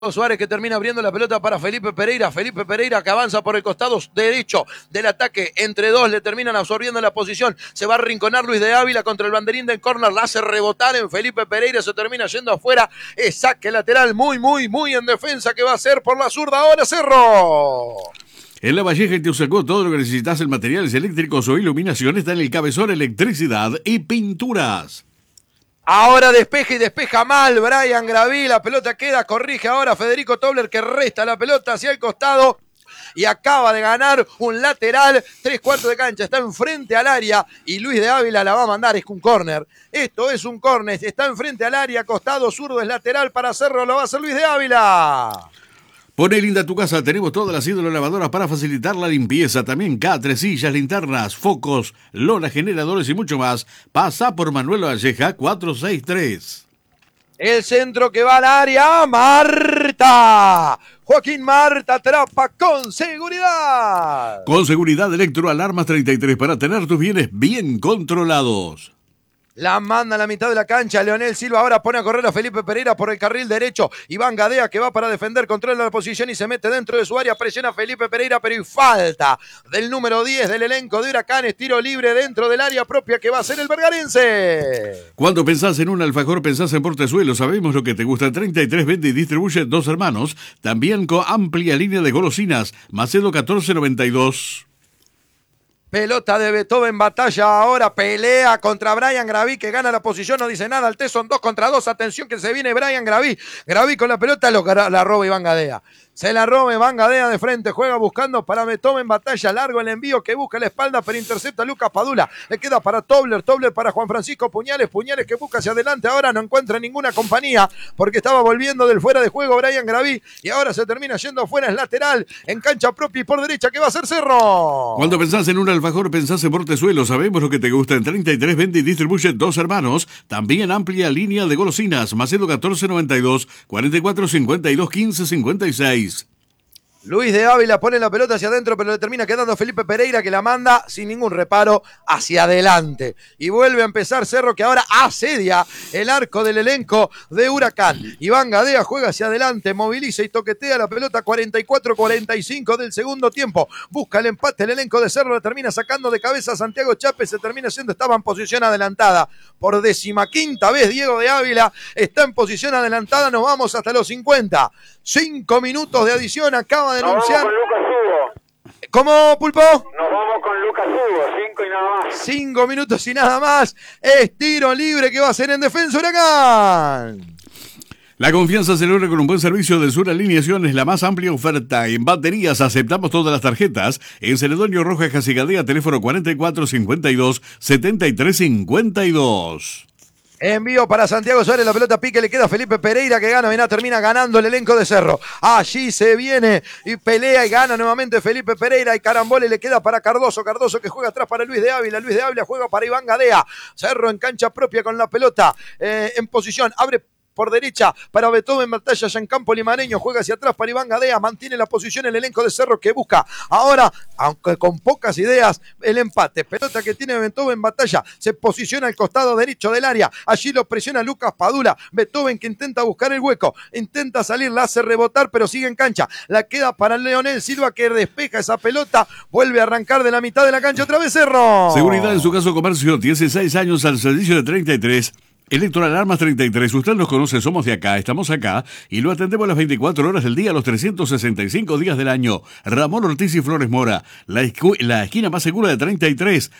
Suárez que termina abriendo la pelota para Felipe Pereira. Felipe Pereira que avanza por el costado derecho del ataque. Entre dos le terminan absorbiendo la posición. Se va a arrinconar Luis de Ávila contra el banderín del córner. La hace rebotar en Felipe Pereira. Se termina yendo afuera. Es saque lateral muy en defensa que va a ser por la zurda. Ahora Cerro. En La Valleja te sacó todo lo que necesitas en materiales eléctricos o iluminación. Está en el Cabezón Electricidad y Pinturas. Ahora despeja y despeja mal Brian Graví, la pelota queda, corrige ahora Federico Tobler que resta la pelota hacia el costado y acaba de ganar un lateral, 3/4 de cancha, está enfrente al área y Luis de Ávila la va a mandar, es un córner, esto es un córner, está enfrente al área, costado zurdo es lateral para Cerro, lo va a hacer Luis de Ávila. Pone linda tu casa, tenemos todas las hidrolavadoras para facilitar la limpieza, también catres, sillas, linternas, focos, lonas, generadores y mucho más. Pasa por Manuel Valleja 463. El centro que va al área, Marta. Joaquín Marta atrapa con seguridad. Con seguridad Electroalarmas 33 para tener tus bienes bien controlados. La manda a la mitad de la cancha, Leonel Silva ahora pone a correr a Felipe Pereira por el carril derecho, Iván Gadea que va para defender, controla la posición y se mete dentro de su área, presiona a Felipe Pereira, pero hay falta del número 10 del elenco de Huracanes, tiro libre dentro del área propia que va a ser el bergarense. Cuando pensás en un alfajor, pensás en Portezuelo, sabemos lo que te gusta. 33 vende y distribuye Dos Hermanos, también con amplia línea de golosinas, Macedo 1492. Pelota de Beethoven, batalla ahora, pelea contra Brian Graví que gana la posición, no dice nada, el T son 2 contra 2, atención que se viene Brian Graví, Graví con la pelota, la roba Iván Gadea. Se la roba Iván Gadea de frente, juega buscando para Beethoven, batalla, largo el envío que busca la espalda, pero intercepta a Lucas Padula. Le queda para Tobler para Juan Francisco Puñales que busca hacia adelante, ahora no encuentra ninguna compañía, porque estaba volviendo del fuera de juego Brian Graví, y ahora se termina yendo afuera, es lateral, en cancha propia y por derecha, que va a ser Cerro. Cuando pensás en un alfajor, pensás en Portezuelo, sabemos lo que te gusta. En 33 vende y distribuye Dos Hermanos, también amplia línea de golosinas, Macedo 1492, 44 52 15 56. Luis de Ávila pone la pelota hacia adentro, pero le termina quedando Felipe Pereira que la manda sin ningún reparo hacia adelante. Y vuelve a empezar Cerro que ahora asedia el arco del elenco de Huracán. Iván Gadea juega hacia adelante, moviliza y toquetea la pelota 44-45 del segundo tiempo. Busca el empate el elenco de Cerro, la termina sacando de cabeza Santiago Chapes, se termina haciendo, estaba en posición adelantada. Por 15ª vez Diego de Ávila está en posición adelantada, nos vamos hasta los 50. 5 minutos de adición, acaba de anunciar. Nos vamos con Lucas Hugo. ¿Cómo, Pulpo? Nos vamos con Lucas Hugo, 5 y nada más. 5 minutos y nada más. Es tiro libre que va a ser en defensa Huracán. La confianza se logra con un buen servicio de Sur Alineaciones, la más amplia oferta en baterías. Aceptamos todas las tarjetas. En Celedonio Rojas Casigadea, teléfono 44 52 73 52. Envío para Santiago Suárez, la pelota pique, le queda a Felipe Pereira que gana, termina ganando el elenco de Cerro. Allí se viene y pelea y gana nuevamente Felipe Pereira y carambole le queda para Cardoso que juega atrás para Luis de Ávila juega para Iván Gadea. Cerro en cancha propia con la pelota en posición, abre por derecha para Beethoven, batalla ya en campo limareño, juega hacia atrás para Iván Gadea, mantiene la posición el elenco de Cerro que busca ahora, aunque con pocas ideas, el empate. Pelota que tiene Beethoven, batalla, se posiciona al costado derecho del área, allí lo presiona Lucas Padula, Beethoven que intenta buscar el hueco, intenta salir, la hace rebotar, pero sigue en cancha, la queda para Leonel Silva que despeja esa pelota, vuelve a arrancar de la mitad de la cancha otra vez Cerro. Seguridad en su caso comercio, 16 años al servicio de 33. Electroalarmas 33, usted nos conoce, somos de acá, estamos acá y lo atendemos las 24 horas del día, los 365 días del año. Ramón Ortiz y Flores Mora, la esquina más segura de 33,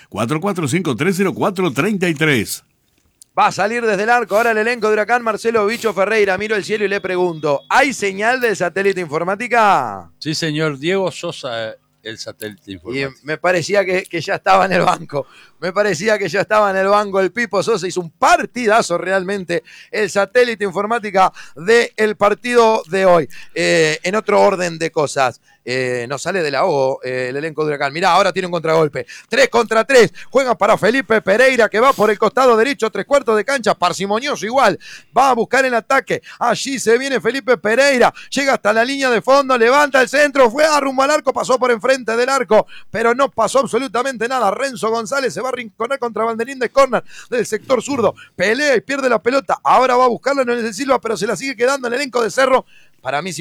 445-304-33. Va a salir desde el arco ahora el elenco de Huracán, Marcelo Bicho Ferreira. Miro el cielo y le pregunto, ¿hay señal del satélite informática? Sí, señor Diego Sosa, el satélite informático. Y me parecía que ya estaba en el banco. El Pipo Sosa hizo un partidazo realmente. El satélite informática del partido de hoy. En otro orden de cosas. Nos sale de la O el elenco de Huracán. Mirá, ahora tiene un contragolpe. 3 contra 3. Juega para Felipe Pereira que va por el costado derecho, 3/4 de cancha. Parsimonioso igual. Va a buscar el ataque. Allí se viene Felipe Pereira. Llega hasta la línea de fondo. Levanta el centro. Fue a rumbo al arco. Pasó por enfrente del arco. Pero no pasó absolutamente nada. Renzo González se va a arrinconar contra banderín de córner del sector zurdo. Pelea y pierde la pelota. Ahora va a buscarla en el Silva, pero se la sigue quedando en el elenco de Cerro. Para mí